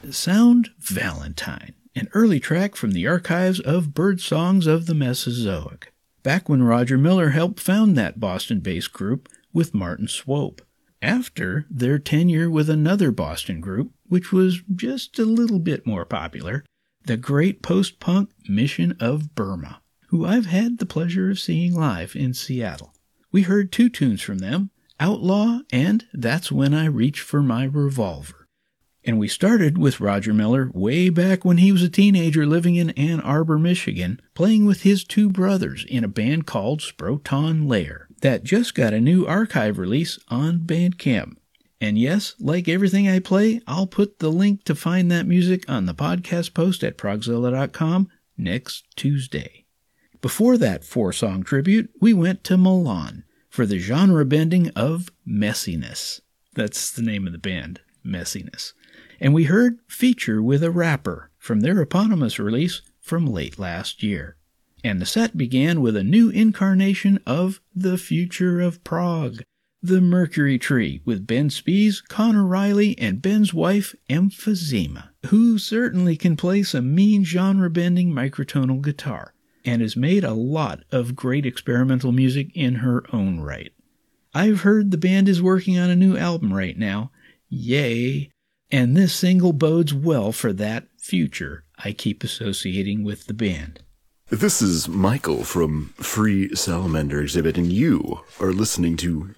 Sound Valentine, an early track from the archives of bird songs of the Mesozoic, back when Roger Miller helped found that Boston-based group with Martin Swope, after their tenure with another Boston group, which was just a little bit more popular, the great post-punk Mission of Burma, who I've had the pleasure of seeing live in Seattle. We heard two tunes from them, Outlaw and That's When I Reach for My Revolver. And we started with Roger Miller way back when he was a teenager living in Ann Arbor, Michigan, playing with his two brothers in a band called Sproton Lair that just got a new archive release on Bandcamp. And yes, like everything I play, I'll put the link to find that music on the podcast post at progzilla.com next Tuesday. Before that 4-song tribute, we went to Milan for the genre bending of Messiness. That's the name of the band, Messiness. And we heard Feature with a Rapper from their eponymous release from late last year. And the set began with a new incarnation of The Future of Prog, The Mercury Tree, with Ben Spies, Connor Riley, and Ben's wife, Emphysema, who certainly can play some mean genre-bending microtonal guitar, and has made a lot of great experimental music in her own right. I've heard the band is working on a new album right now. Yay! And this single bodes well for that future I keep associating with the band. This is Michael from Free Salamander Exhibit, and you are listening to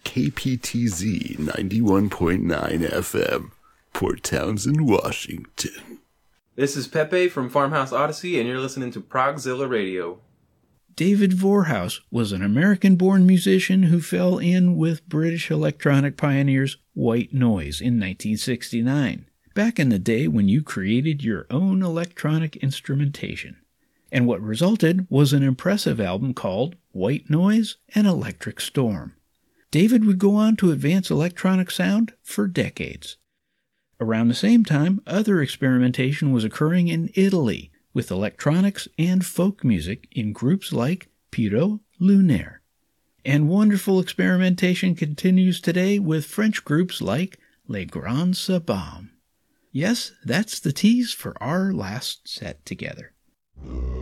KPTZ 91.9 FM, Port Townsend, Washington. This is Pepe from Farmhouse Odyssey, and you're listening to Progzilla Radio. David Vorhaus was an American-born musician who fell in with British electronic pioneers White Noise in 1969, back in the day when you created your own electronic instrumentation. And what resulted was an impressive album called White Noise and Electric Storm. David would go on to advance electronic sound for decades. Around the same time, other experimentation was occurring in Italy with electronics and folk music in groups like Puro Lunaire. And wonderful experimentation continues today with French groups like Les Grands Sabbats. Yes, that's the tease for our last set together.